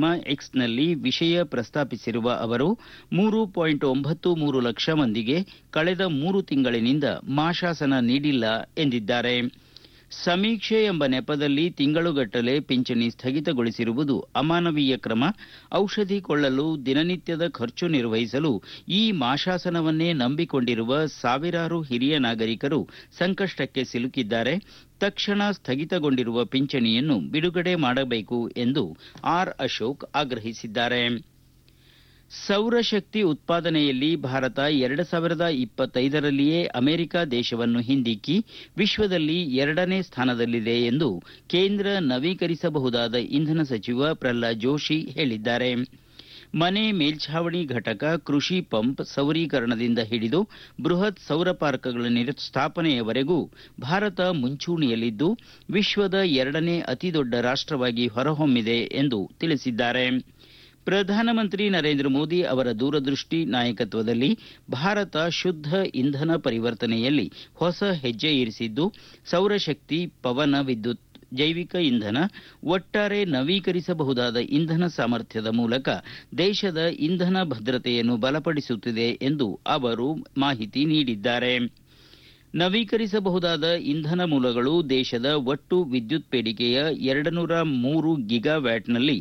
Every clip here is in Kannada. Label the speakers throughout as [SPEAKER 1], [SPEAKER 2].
[SPEAKER 1] ಮಾಧ್ಯಮ ಎಕ್ಸ್ನಲ್ಲಿ ವಿಷಯ ಪ್ರಸ್ತಾಪಿಸಿರುವ ಅವರು 3.93 ಲಕ್ಷ ಮಂದಿಗೆ ಕಳೆದ 3 ತಿಂಗಳಿನಿಂದ ಮಾಶಾಸನ ನೀಡಿಲ್ಲ ಎಂದಿದ್ದಾರೆ. ಸಮೀಕ್ಷೆ ಎಂಬ ನೆಪದಲ್ಲಿ ತಿಂಗಳುಗಟ್ಟಲೆ ಪಿಂಚಣಿ ಸ್ಥಗಿತಗೊಳಿಸಿರುವುದು ಅಮಾನವೀಯ ಕ್ರಮ. ಔಷಧಿ ಕೊಳ್ಳಲು ದಿನನಿತ್ಯದ ಖರ್ಚು ನಿರ್ವಹಿಸಲು ಈ ಮಾಶಾಸನವನ್ನೇ ನಂಬಿಕೊಂಡಿರುವ ಸಾವಿರಾರು ಹಿರಿಯ ನಾಗರಿಕರು ಸಂಕಷ್ಟಕ್ಕೆ ಸಿಲುಕಿದ್ದಾರೆ. ತಕ್ಷಣ ಸ್ಥಗಿತಗೊಂಡಿರುವ ಪಿಂಚಣಿಯನ್ನು ಬಿಡುಗಡೆ ಮಾಡಬೇಕು ಎಂದು ಆರ್ ಅಶೋಕ್ ಆಗ್ರಹಿಸಿದ್ದಾರೆ. ಸೌರಶಕ್ತಿ ಉತ್ಪಾದನೆಯಲ್ಲಿ ಭಾರತ 2025ರಲ್ಲಿಯೇ ಅಮೆರಿಕ ದೇಶವನ್ನು ಹಿಂದಿಕ್ಕಿ ವಿಶ್ವದಲ್ಲಿ 2ನೇ ಸ್ಥಾನದಲ್ಲಿದೆ ಎಂದು ಕೇಂದ್ರ ನವೀಕರಿಸಬಹುದಾದ ಇಂಧನ ಸಚಿವ ಪ್ರಹ್ಲಾದ್ ಜೋಶಿ ಹೇಳಿದ್ದಾರೆ. ಮನೆ ಮೇಲ್ಛಾವಣಿ ಘಟಕ, ಕೃಷಿ ಪಂಪ್ ಸೌರೀಕರಣದಿಂದ ಹಿಡಿದು ಬೃಹತ್ ಸೌರ ಪಾರ್ಕ್ಗಳ ಸ್ಥಾಪನೆಯವರೆಗೂ ಭಾರತ ಮುಂಚೂಣಿಯಲ್ಲಿದ್ದು ವಿಶ್ವದ 2ನೇ ಅತಿದೊಡ್ಡ ರಾಷ್ಟವಾಗಿ ಹೊರಹೊಮ್ಮಿದೆ ಎಂದು ತಿಳಿಸಿದ್ದಾರೆ. ಪ್ರಧಾನಮಂತ್ರಿ ನರೇಂದ್ರ ಮೋದಿ ಅವರ ದೂರದೃಷ್ಟಿ ನಾಯಕತ್ವದಲ್ಲಿ ಭಾರತ ಶುದ್ಧ ಇಂಧನ ಪರಿವರ್ತನೆಯಲ್ಲಿ ಹೊಸ ಹೆಜ್ಜೆ ಇರಿಸಿದ್ದು ಸೌರಶಕ್ತಿ, ಪವನ ವಿದ್ಯುತ್, ಜೈವಿಕ ಇಂಧನ, ಒಟ್ಟಾರೆ ನವೀಕರಿಸಬಹುದಾದ ಇಂಧನ ಸಾಮರ್ಥ್ಯದ ಮೂಲಕ ದೇಶದ ಇಂಧನ ಭದ್ರತೆಯನ್ನು ಬಲಪಡಿಸುತ್ತಿದೆ ಎಂದು ಅವರು ಮಾಹಿತಿ ನೀಡಿದ್ದಾರೆ. ನವೀಕರಿಸಬಹುದಾದ ಇಂಧನ ಮೂಲಗಳು ದೇಶದ ಒಟ್ಟು ವಿದ್ಯುತ್ ಬೇಡಿಕೆಯ 203 ಗಿಗಾವ್ಯಾಟ್ನಲ್ಲಿ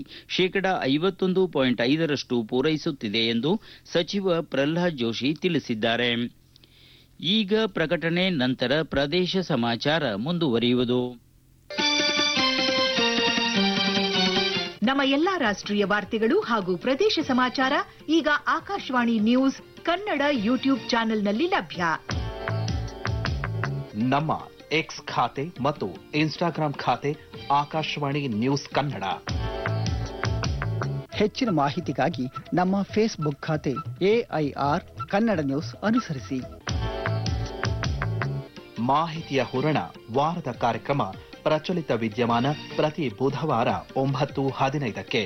[SPEAKER 1] 51.5% ಪೂರೈಸುತ್ತಿದೆ ಎಂದು ಸಚಿವ ಪ್ರಹ್ಲಾದ್ ಜೋಶಿ ತಿಳಿಸಿದ್ದಾರೆ. ಈಗ ಪ್ರಕಟಣೆ, ನಂತರ ಪ್ರದೇಶ ಸಮಾಚಾರ ಮುಂದುವರಿಯುವುದು.
[SPEAKER 2] ನಮ್ಮ ಎಲ್ಲಾ ರಾಷ್ಟ್ರೀಯ ವಾರ್ತೆಗಳು ಹಾಗೂ ಪ್ರದೇಶ ಸಮಾಚಾರ ಈಗ ಆಕಾಶವಾಣಿ ನ್ಯೂಸ್ ಕನ್ನಡ ಯೂಟ್ಯೂಬ್ ಚಾನೆಲ್ನಲ್ಲಿ ಲಭ್ಯ.
[SPEAKER 3] ನಮ್ಮ ಎಕ್ಸ್ ಖಾತೆ ಮತ್ತು ಇನ್ಸ್ಟಾಗ್ರಾಂ ಖಾತೆ ಆಕಾಶವಾಣಿ ನ್ಯೂಸ್ ಕನ್ನಡ.
[SPEAKER 4] ಹೆಚ್ಚಿನ ಮಾಹಿತಿಗಾಗಿ ನಮ್ಮ ಫೇಸ್ಬುಕ್ ಖಾತೆ AIR ಕನ್ನಡ ನ್ಯೂಸ್ ಅನುಸರಿಸಿ.
[SPEAKER 3] ಮಾಹಿತಿಯ ಹೂರಣ ವಾರದ ಕಾರ್ಯಕ್ರಮ ಪ್ರಚಲಿತ ವಿದ್ಯಮಾನ ಪ್ರತಿ ಬುಧವಾರ 9:15ಕ್ಕೆ.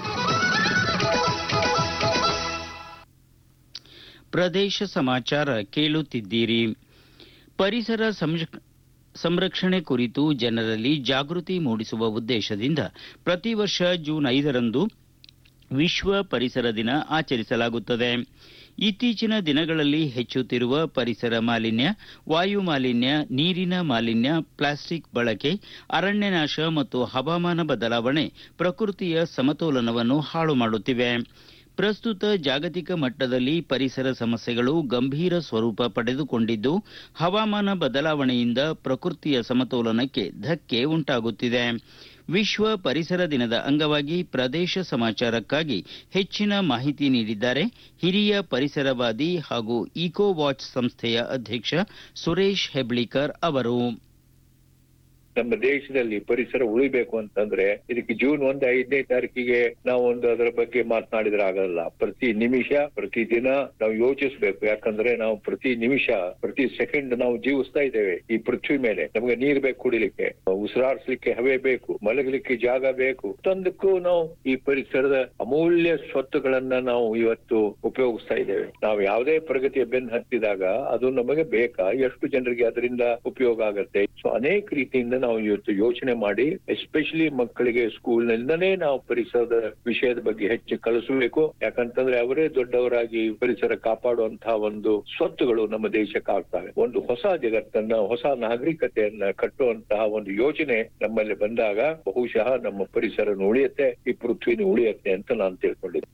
[SPEAKER 1] ಪ್ರದೇಶ ಸಮಾಚಾರ ಕೇಳುತ್ತಿದ್ದೀರಿ. ಪರಿಸರ ಸಂರಕ್ಷಣೆ ಕುರಿತು ಜನರಲ್ಲಿ ಜಾಗೃತಿ ಮೂಡಿಸುವ ಉದ್ದೇಶದಿಂದ ಪ್ರತಿ ವರ್ಷ ಜೂನ್ 5ರಂದು ವಿಶ್ವ ಪರಿಸರ ದಿನ ಆಚರಿಸಲಾಗುತ್ತದೆ. ಇತ್ತೀಚಿನ ದಿನಗಳಲ್ಲಿ ಹೆಚ್ಚುತ್ತಿರುವ ಪರಿಸರ ಮಾಲಿನ್ಯ, ವಾಯು ಮಾಲಿನ್ಯ, ನೀರಿನ ಮಾಲಿನ್ಯ, ಪ್ಲಾಸ್ಟಿಕ್ ಬಳಕೆ, ಅರಣ್ಯನಾಶ ಮತ್ತು ಹವಾಮಾನ ಬದಲಾವಣೆ ಪ್ರಕೃತಿಯ ಸಮತೋಲನವನ್ನು ಹಾಳು ಮಾಡುತ್ತಿವೆ. ಪ್ರಸ್ತುತ ಜಾಗತಿಕ ಮಟ್ಟದಲ್ಲಿ ಪರಿಸರ ಸಮಸ್ಯೆಗಳು ಗಂಭೀರ ಸ್ವರೂಪ ಪಡೆದುಕೊಂಡಿದ್ದು ಹವಾಮಾನ ಬದಲಾವಣೆಯಿಂದ ಪ್ರಕೃತಿಯ ಸಮತೋಲನಕ್ಕೆ ಧಕ್ಕೆ ಉಂಟಾಗುತ್ತಿದೆ. ವಿಶ್ವ ಪರಿಸರ ದಿನದ ಅಂಗವಾಗಿ ಪ್ರದೇಶ ಸಮಾಚಾರಕ್ಕಾಗಿ ಹೆಚ್ಚಿನ ಮಾಹಿತಿ ನೀಡಿದ್ದಾರೆ ಹಿರಿಯ ಪರಿಸರವಾದಿ ಹಾಗೂ ಇಕೋ ವಾಚ್ ಸಂಸ್ಥೆಯ ಅಧ್ಯಕ್ಷ ಸುರೇಶ್ ಹೆಬ್ಳಿಕರ್ ಅವರು.
[SPEAKER 5] ನಮ್ಮ ದೇಶದಲ್ಲಿ ಪರಿಸರ ಉಳಿಬೇಕು ಅಂತಂದ್ರೆ ಇದಕ್ಕೆ ಜೂನ್ 5ನೇ ತಾರೀಕಿಗೆ ನಾವು ಅದರ ಬಗ್ಗೆ ಮಾತನಾಡಿದ್ರೆ ಆಗಲ್ಲ. ಪ್ರತಿ ನಿಮಿಷ, ಪ್ರತಿ ದಿನ ನಾವು ಯೋಚಿಸಬೇಕು. ಯಾಕಂದ್ರೆ ನಾವು ಪ್ರತಿ ನಿಮಿಷ, ಪ್ರತಿ ಸೆಕೆಂಡ್ ನಾವು ಜೀವಿಸ್ತಾ ಇದ್ದೇವೆ ಈ ಪೃಥ್ವಿ ಮೇಲೆ. ನಮಗೆ ನೀರ್ ಬೇಕು, ಕುಡಿಲಿಕ್ಕೆ, ಉಸಿರಾಡಿಸ್ಲಿಕ್ಕೆ ಹವೆ ಬೇಕು, ಮಲಗಲಿಕ್ಕೆ ಜಾಗ ಬೇಕು. ತಂದಕ್ಕೂ ನಾವು ಈ ಪರಿಸರದ ಅಮೂಲ್ಯ ಸ್ವತ್ತುಗಳನ್ನ ನಾವು ಇವತ್ತು ಉಪಯೋಗಿಸ್ತಾ ಇದ್ದೇವೆ. ನಾವು ಯಾವುದೇ ಪ್ರಗತಿಯ ಬೆನ್ನು ಹತ್ತಿದಾಗ ಅದು ನಮಗೆ ಬೇಕಾ, ಎಷ್ಟು ಜನರಿಗೆ ಅದರಿಂದ ಉಪಯೋಗ ಆಗತ್ತೆ. ಸೊ ಅನೇಕ ರೀತಿಯಿಂದ ನಾವು ಇವತ್ತು ಯೋಚನೆ ಮಾಡಿ ಎಸ್ಪೆಷಲಿ ಮಕ್ಕಳಿಗೆ ಸ್ಕೂಲ್ ನಿಂದನೇ ನಾವು ಪರಿಸರದ ವಿಷಯದ ಬಗ್ಗೆ ಹೆಚ್ಚು ಕಲಿಸಬೇಕು. ಯಾಕಂತಂದ್ರೆ ಅವರೇ ದೊಡ್ಡವರಾಗಿ ಪರಿಸರ ಕಾಪಾಡುವಂತಹ ಒಂದು ಸ್ವತ್ತುಗಳು ನಮ್ಮ ದೇಶಕ್ಕೆ ಆಗ್ತವೆ. ಒಂದು ಹೊಸ ಜಗತ್ತನ್ನ, ಹೊಸ ನಾಗರಿಕತೆಯನ್ನ ಕಟ್ಟುವಂತಹ ಒಂದು ಯೋಚನೆ ನಮ್ಮಲ್ಲಿ ಬಂದಾಗ ಬಹುಶಃ ನಮ್ಮ ಪರಿಸರ ಉಳಿಯುತ್ತೆ, ಈ ಪೃಥ್ವಿನ ಉಳಿಯುತ್ತೆ ಅಂತ ನಾನು ತಿಳ್ಕೊಂಡಿದ್ದೆ.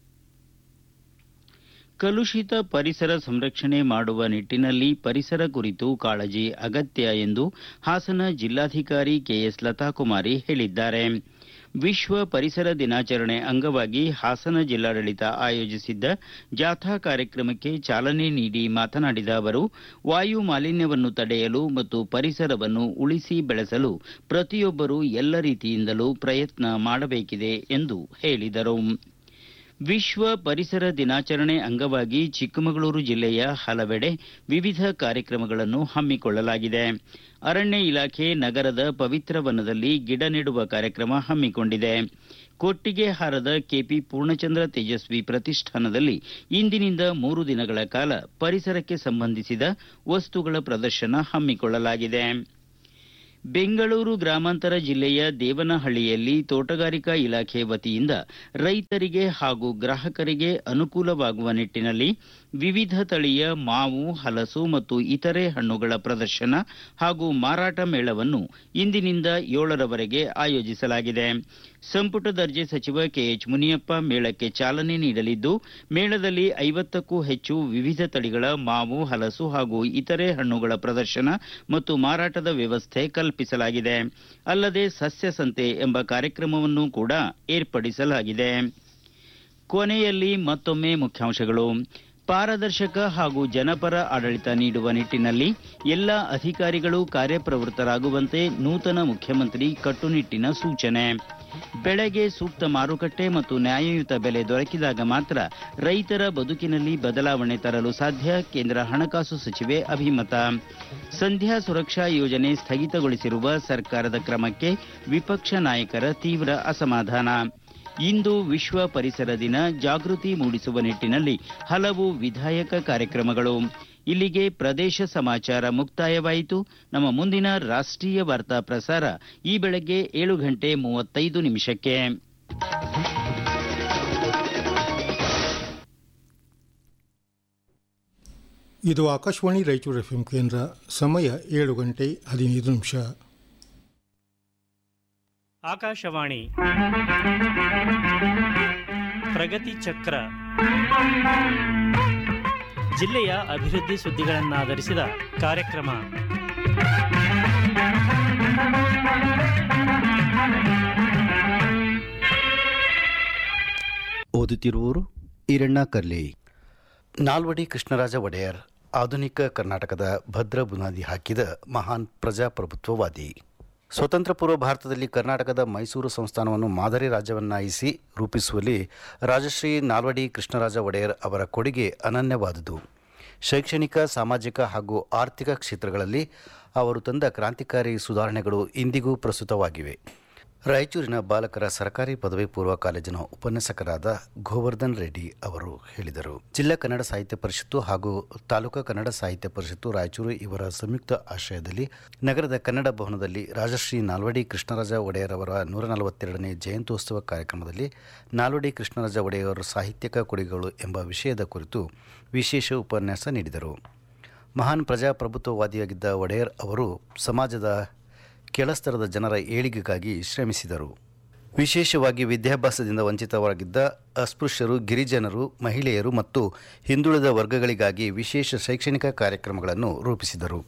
[SPEAKER 1] ಕಲುಷಿತ ಪರಿಸರ ಸಂರಕ್ಷಣೆ ಮಾಡುವ ನಿಟ್ಟಿನಲ್ಲಿ ಪರಿಸರ ಕುರಿತು ಕಾಳಜಿ ಅಗತ್ಯ ಎಂದು ಹಾಸನ ಜಿಲ್ಲಾಧಿಕಾರಿ ಕೆಎಸ್ ಲತಾಕುಮಾರಿ ಹೇಳಿದ್ದಾರೆ. ವಿಶ್ವ ಪರಿಸರ ದಿನಾಚರಣೆ ಅಂಗವಾಗಿ ಹಾಸನ ಜಿಲ್ಲಾಡಳಿತ ಆಯೋಜಿಸಿದ್ದ ಜಾಥಾ ಕಾರ್ಯಕ್ರಮಕ್ಕೆ ಚಾಲನೆ ನೀಡಿ ಮಾತನಾಡಿದ ಅವರು, ವಾಯು ಮಾಲಿನ್ಯವನ್ನು ತಡೆಯಲು ಮತ್ತು ಪರಿಸರವನ್ನು ಉಳಿಸಿ ಬೆಳೆಸಲು ಪ್ರತಿಯೊಬ್ಬರೂ ಎಲ್ಲ ರೀತಿಯಿಂದಲೂ ಪ್ರಯತ್ನ ಮಾಡಬೇಕಿದೆ ಎಂದು ಹೇಳಿದರು. ವಿಶ್ವ ಪರಿಸರ ದಿನಾಚರಣೆ ಅಂಗವಾಗಿ ಚಿಕ್ಕಮಗಳೂರು ಜಿಲ್ಲೆಯ ಹಲವೆಡೆ ವಿವಿಧ ಕಾರ್ಯಕ್ರಮಗಳನ್ನು ಹಮ್ಮಿಕೊಳ್ಳಲಾಗಿದೆ. ಅರಣ್ಯ ಇಲಾಖೆ ನಗರದ ಪವಿತ್ರ ವನದಲ್ಲಿ ಗಿಡ ನೆಡುವ ಕಾರ್ಯಕ್ರಮ ಹಮ್ಮಿಕೊಂಡಿದೆ. ಕೊಟ್ಟಿಗೆಹಾರದ ಕೆಪಿ ಪೂರ್ಣಚಂದ್ರ ತೇಜಸ್ವಿ ಪ್ರತಿಷ್ಠಾನದಲ್ಲಿ ಇಂದಿನಿಂದ 3 ದಿನಗಳ ಕಾಲ ಪರಿಸರಕ್ಕೆ ಸಂಬಂಧಿಸಿದ ವಸ್ತುಗಳ ಪ್ರದರ್ಶನ ಹಮ್ಮಿಕೊಳ್ಳಲಾಗಿದೆ. ಬೆಂಗಳೂರು ಗ್ರಾಮಾಂತರ ಜಿಲ್ಲೆಯ ದೇವನಹಳ್ಳಿಯಲ್ಲಿ ತೋಟಗಾರಿಕಾ ಇಲಾಖೆ ವತಿಯಿಂದ ರೈತರಿಗೆ ಹಾಗೂ ಗ್ರಾಹಕರಿಗೆ ಅನುಕೂಲವಾಗುವ ನಿಟ್ಟಿನಲ್ಲಿ ವಿವಿಧ ತಳಿಯ ಮಾವು, ಹಲಸು ಮತ್ತು ಇತರೆ ಹಣ್ಣುಗಳ ಪ್ರದರ್ಶನ ಹಾಗೂ ಮಾರಾಟ ಮೇಳವನ್ನು ಇಂದಿನಿಂದ 7ರವರೆಗೆ ಆಯೋಜಿಸಲಾಗಿದೆ. ಸಂಪುಟ ದರ್ಜೆ ಸಚಿವ ಕೆಎಚ್ ಮುನಿಯಪ್ಪ ಮೇಳಕ್ಕೆ ಚಾಲನೆ ನೀಡಲಿದ್ದು, ಮೇಳದಲ್ಲಿ 50ಕ್ಕೂ ಹೆಚ್ಚು ವಿವಿಧ ತಳಿಗಳ ಮಾವು, ಹಲಸು ಹಾಗೂ ಇತರೆ ಹಣ್ಣುಗಳ ಪ್ರದರ್ಶನ ಮತ್ತು ಮಾರಾಟದ ವ್ಯವಸ್ಥೆ ಕಲ್ಪಿಸಲಾಗಿದೆ. ಅಲ್ಲದೆ ಸಸ್ಯ ಸಂತೆ ಎಂಬ ಕಾರ್ಯಕ್ರಮವನ್ನು ಕೂಡ ಏರ್ಪಡಿಸಲಾಗಿದೆ. ಕೊನೆಯಲ್ಲಿ ಮತ್ತೊಮ್ಮೆ ಮುಖ್ಯಾಂಶಗಳು. ಪಾರದರ್ಶಕ ಹಾಗೂ ಜನಪರ ಆಡಳಿತ ನೀಡುವ ನಿಟ್ಟಿನಲ್ಲಿ ಎಲ್ಲ ಅಧಿಕಾರಿಗಳು ಕಾರ್ಯಪ್ರವೃತ್ತರಾಗುವಂತೆ ನೂತನ ಮುಖ್ಯಮಂತ್ರಿ ಕಟ್ಟುನಿಟ್ಟಿನ ಸೂಚನೆ. ಬೆಳೆಗೆ ಸೂಕ್ತ ಮಾರುಕಟ್ಟೆ ಮತ್ತು ನ್ಯಾಯಯುತ ಬೆಲೆ ದೊರಕಿದಾಗ ಮಾತ್ರ ರೈತರ ಬದುಕಿನಲ್ಲಿ ಬದಲಾವಣೆ ತರಲು ಸಾಧ್ಯ. ಕೇಂದ್ರ ಹಣಕಾಸು ಸಚಿವೆ ಅಭಿಮತ. ಸಂಧ್ಯಾ ಸುರಕ್ಷಾ ಯೋಜನೆ ಸ್ಥಗಿತಗೊಳಿಸಿರುವ ಸರ್ಕಾರದ ಕ್ರಮಕ್ಕೆ ವಿಪಕ್ಷ ನಾಯಕರ ತೀವ್ರ ಅಸಮಾಧಾನ. ಇಂದು ವಿಶ್ವ ಪರಿಸರ ದಿನ, ಜಾಗೃತಿ ಮೂಡಿಸುವ ನಿಟ್ಟಿನಲ್ಲಿ ಹಲವು ವಿಧಾಯಕ ಕಾರ್ಯಕ್ರಮಗಳು. ಇಲ್ಲಿಗೆ ಪ್ರದೇಶ ಸಮಾಚಾರ ಮುಕ್ತಾಯವಾಯಿತು. ನಮ್ಮ ಮುಂದಿನ ರಾಷ್ಟ್ರೀಯ ವಾರ್ತಾ ಪ್ರಸಾರ ಈ ಬೆಳಗ್ಗೆ 7:35
[SPEAKER 6] ಇದು ಆಕಾಶವಾಣಿ ರಾಯಚೂರು ಎಫ್ಎಂ ಕೇಂದ್ರ. ಸಮಯ 7:15.
[SPEAKER 7] ಆಕಾಶವಾಣಿ ಪ್ರಗತಿ ಚಕ್ರ, ಜಿಲ್ಲೆಯ ಅಭಿವೃದ್ಧಿ ಸುದ್ದಿಗಳನ್ನಾಧರಿಸಿದ ಕಾರ್ಯಕ್ರಮ.
[SPEAKER 8] ಓದುತ್ತಿರುವವರು ಈರಣ್ಣ ಕರ್ಲಿ. ನಾಲ್ವಡಿ ಕೃಷ್ಣರಾಜ ಒಡೆಯರ್ ಆಧುನಿಕ ಕರ್ನಾಟಕದ ಭದ್ರ ಬುನಾದಿ ಹಾಕಿದ ಮಹಾನ್ ಪ್ರಜಾಪ್ರಭುತ್ವವಾದಿ. ಸ್ವತಂತ್ರ ಪೂರ್ವ ಭಾರತದಲ್ಲಿ ಕರ್ನಾಟಕದ ಮೈಸೂರು ಸಂಸ್ಥಾನವನ್ನು ಮಾದರಿ ರಾಜ್ಯವನ್ನಾಗಿಸಿ ರೂಪಿಸುವಲ್ಲಿ ರಾಜಶ್ರೀ ನಾಲ್ವಡಿ ಕೃಷ್ಣರಾಜ ಒಡೆಯರ್ ಅವರ ಕೊಡುಗೆ ಅನನ್ಯವಾದುದು. ಶೈಕ್ಷಣಿಕ, ಸಾಮಾಜಿಕ ಹಾಗೂ ಆರ್ಥಿಕ ಕ್ಷೇತ್ರಗಳಲ್ಲಿ ಅವರು ತಂದ ಕ್ರಾಂತಿಕಾರಿ ಸುಧಾರಣೆಗಳು ಇಂದಿಗೂ ಪ್ರಸ್ತುತವಾಗಿವೆ. ರಾಯಚೂರಿನ ಬಾಲಕರ ಸರ್ಕಾರಿ ಪದವಿ ಪೂರ್ವ ಕಾಲೇಜಿನ ಉಪನ್ಯಾಸಕರಾದ ಗೋವರ್ಧನ್ ರೆಡ್ಡಿ ಅವರು ಹೇಳಿದರು. ಜಿಲ್ಲಾ ಕನ್ನಡ ಸಾಹಿತ್ಯ ಪರಿಷತ್ತು ಹಾಗೂ ತಾಲೂಕಾ ಕನ್ನಡ ಸಾಹಿತ್ಯ ಪರಿಷತ್ತು ರಾಯಚೂರು ಇವರ ಸಂಯುಕ್ತ ಆಶ್ರಯದಲ್ಲಿ ನಗರದ ಕನ್ನಡ ಭವನದಲ್ಲಿ ರಾಜಶ್ರೀ ನಾಲ್ವಡಿ ಕೃಷ್ಣರಾಜ ಒಡೆಯರ್ ಅವರ 142ನೇ ಜಯಂತ್ಯೋತ್ಸವ ಕಾರ್ಯಕ್ರಮದಲ್ಲಿ ನಾಲ್ವಡಿ ಕೃಷ್ಣರಾಜ ಒಡೆಯರ್ ಸಾಹಿತ್ಯಿಕ ಕೊಡುಗೆಗಳು ಎಂಬ ವಿಷಯದ ಕುರಿತು ವಿಶೇಷ ಉಪನ್ಯಾಸ ನೀಡಿದರು. ಮಹಾನ್ ಪ್ರಜಾಪ್ರಭುತ್ವವಾದಿಯಾಗಿದ್ದ ಒಡೆಯರ್ ಅವರು ಸಮಾಜದ ಕೆಳಸ್ತರದ ಜನರ ಏಳಿಗೆಗಾಗಿ ಶ್ರಮಿಸಿದರು. ವಿಶೇಷವಾಗಿ ವಿದ್ಯಾಭ್ಯಾಸದಿಂದ ವಂಚಿತವಾಗಿದ್ದ ಅಸ್ಪೃಶ್ಯರು, ಗಿರಿಜನರು, ಮಹಿಳೆಯರು ಮತ್ತು ಹಿಂದುಳಿದ ವರ್ಗಗಳಿಗಾಗಿ ವಿಶೇಷ ಶೈಕ್ಷಣಿಕ ಕಾರ್ಯಕ್ರಮಗಳನ್ನು ರೂಪಿಸಿದರು.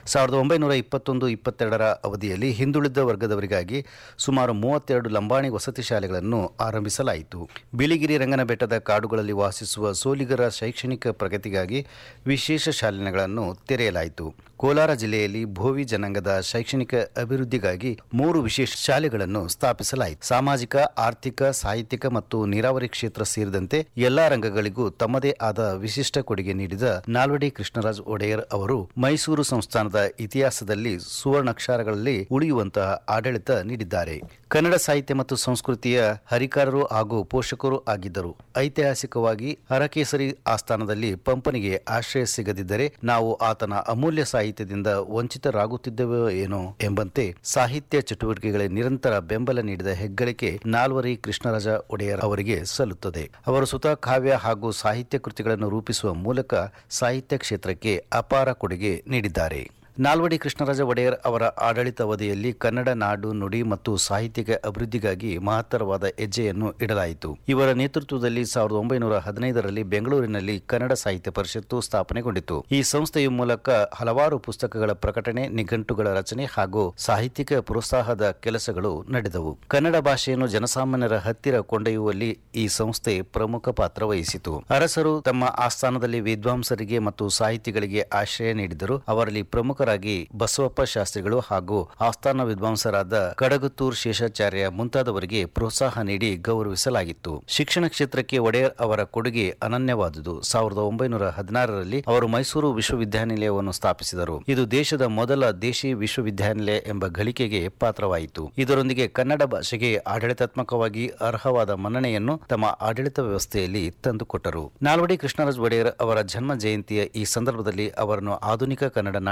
[SPEAKER 8] 1921-22ರ ಅವಧಿಯಲ್ಲಿ ಹಿಂದುಳಿದ ವರ್ಗದವರಿಗಾಗಿ ಸುಮಾರು 32 ಲಂಬಾಣಿ ವಸತಿ ಶಾಲೆಗಳನ್ನು ಆರಂಭಿಸಲಾಯಿತು. ಬಿಳಿಗಿರಿ ರಂಗನಬೆಟ್ಟದ ಕಾಡುಗಳಲ್ಲಿ ವಾಸಿಸುವ ಸೋಲಿಗರ ಶೈಕ್ಷಣಿಕ ಪ್ರಗತಿಗಾಗಿ ವಿಶೇಷ ಶಾಲೆಗಳನ್ನು ತೆರೆಯಲಾಯಿತು. ಕೋಲಾರ ಜಿಲ್ಲೆಯಲ್ಲಿ ಭೋವಿ ಜನಾಂಗದ ಶೈಕ್ಷಣಿಕ ಅಭಿವೃದ್ಧಿಗಾಗಿ 3 ವಿಶೇಷ ಶಾಲೆಗಳನ್ನು ಸ್ಥಾಪಿಸಲಾಯಿತು. ಸಾಮಾಜಿಕ, ಆರ್ಥಿಕ, ಸಾಹಿತ್ಯಿಕ ಮತ್ತು ನೀರಾವರಿ ಕ್ಷೇತ್ರ ಸೇರಿದಂತೆ ಎಲ್ಲಾ ರಂಗಗಳಿಗೂ ತಮ್ಮದೇ ಆದ ವಿಶಿಷ್ಟ ಕೊಡುಗೆ ನೀಡಿದ ನಾಲ್ವಡಿ ಕೃಷ್ಣರಾಜ ಒಡೆಯರ್ ಅವರು ಮೈಸೂರು ಸಂಸ್ಥಾನದ ಇತಿಹಾಸದಲ್ಲಿ ಸುವರ್ಣಾಕ್ಷರಗಳಲ್ಲಿ ಉಳಿಯುವಂತಹ ಆಡಳಿತ ನೀಡಿದ್ದಾರೆ. ಕನ್ನಡ ಸಾಹಿತ್ಯ ಮತ್ತು ಸಂಸ್ಕೃತಿಯ ಹರಿಕಾರರು ಹಾಗೂ ಪೋಷಕರು ಆಗಿದ್ದರು. ಐತಿಹಾಸಿಕವಾಗಿ ಅರಕೇಸರಿ ಆಸ್ಥಾನದಲ್ಲಿ ಪಂಪನಿಗೆ ಆಶ್ರಯ ಸಿಗದಿದ್ದರೆ ನಾವು ಆತನ ಅಮೂಲ್ಯ ಸಾಹಿತ್ಯದಿಂದ ವಂಚಿತರಾಗುತ್ತಿದ್ದೆವೋ ಏನೋ ಎಂಬಂತೆ ಸಾಹಿತ್ಯ ಚಟುವಟಿಕೆಗಳ ನಿರಂತರ ಬೆಂಬಲ ನೀಡಿದ ಹೆಗ್ಗಳಿಕೆ ನಾಲ್ವಡಿ ಕೃಷ್ಣರಾಜ ಒಡೆಯರ್ ಅವರಿಗೆ ಸಲ್ಲುತ್ತದೆ. ಅವರು ಸ್ವತಃ ಕಾವ್ಯ ಹಾಗೂ ಸಾಹಿತ್ಯ ಕೃತಿಗಳನ್ನು ರೂಪಿಸುವ ಮೂಲಕ ಸಾಹಿತ್ಯ ಕ್ಷೇತ್ರಕ್ಕೆ ಅಪಾರ ಕೊಡುಗೆ ನೀಡಿದ್ದಾರೆ. ನಾಲ್ವಡಿ ಕೃಷ್ಣರಾಜ ಒಡೆಯರ್ ಅವರ ಆಡಳಿತಾವಧಿಯಲ್ಲಿ ಕನ್ನಡ ನಾಡು, ನುಡಿ ಮತ್ತು ಸಾಹಿತ್ಯಿಕ ಅಭಿವೃದ್ಧಿಗಾಗಿ ಮಹತ್ತರವಾದ ಹೆಜ್ಜೆಯನ್ನು ಇಡಲಾಯಿತು. ಇವರ ನೇತೃತ್ವದಲ್ಲಿ 1915ರಲ್ಲಿ ಬೆಂಗಳೂರಿನಲ್ಲಿ ಕನ್ನಡ ಸಾಹಿತ್ಯ ಪರಿಷತ್ತು ಸ್ಥಾಪನೆಗೊಂಡಿತು. ಈ ಸಂಸ್ಥೆಯ ಮೂಲಕ ಹಲವಾರು ಪುಸ್ತಕಗಳ ಪ್ರಕಟಣೆ, ನಿಘಂಟುಗಳ ರಚನೆ ಹಾಗೂ ಸಾಹಿತ್ಯಿಕ ಪ್ರೋತ್ಸಾಹದ ಕೆಲಸಗಳು ನಡೆದವು. ಕನ್ನಡ ಭಾಷೆಯನ್ನು ಜನಸಾಮಾನ್ಯರ ಹತ್ತಿರ ಕೊಂಡೊಯ್ಯುವಲ್ಲಿ ಈ ಸಂಸ್ಥೆ ಪ್ರಮುಖ ಪಾತ್ರ ವಹಿಸಿತು. ಅರಸರು ತಮ್ಮ ಆಸ್ಥಾನದಲ್ಲಿ ವಿದ್ವಾಂಸರಿಗೆ ಮತ್ತು ಸಾಹಿತಿಗಳಿಗೆ ಆಶ್ರಯ ನೀಡಿದರು. ಅವರಲ್ಲಿ ಪ್ರಮುಖರಾಗಿ ಬಸವಪ್ಪ ಶಾಸ್ತ್ರಿಗಳು ಹಾಗೂ ಆಸ್ಥಾನ ವಿದ್ವಾಂಸರಾದ ಕಡಗತ್ತೂರ್ ಶೇಷಾಚಾರ್ಯ ಮುಂತಾದವರಿಗೆ ಪ್ರೋತ್ಸಾಹ ನೀಡಿ ಗೌರವಿಸಲಾಗಿತ್ತು. ಶಿಕ್ಷಣ ಕ್ಷೇತ್ರಕ್ಕೆ ಒಡೆಯರ್ ಅವರ ಕೊಡುಗೆ ಅನನ್ಯವಾದುದು. 1916ರಲ್ಲಿ ಅವರು ಮೈಸೂರು ವಿಶ್ವವಿದ್ಯಾನಿಲಯವನ್ನು ಸ್ಥಾಪಿಸಿದರು. ಇದು ದೇಶದ ಮೊದಲ ದೇಶಿ ವಿಶ್ವವಿದ್ಯಾನಿಲಯ ಎಂಬ ಗಳಿಕೆಗೆ ಪಾತ್ರವಾಯಿತು. ಇದರೊಂದಿಗೆ ಕನ್ನಡ ಭಾಷೆಗೆ ಆಡಳಿತಾತ್ಮಕವಾಗಿ ಅರ್ಹವಾದ ಮನ್ನಣೆಯನ್ನು ತಮ್ಮ ಆಡಳಿತ ವ್ಯವಸ್ಥೆಯಲ್ಲಿ ತಂದುಕೊಟ್ಟರು. ನಾಲ್ವಡಿ ಕೃಷ್ಣರಾಜ ಒಡೆಯರ್ ಅವರ ಜನ್ಮ ಜಯಂತಿಯ ಈ ಸಂದರ್ಭದಲ್ಲಿ ಅವರನ್ನು ಆಧುನಿಕ ಕನ್ನಡ ನಾಡಿನ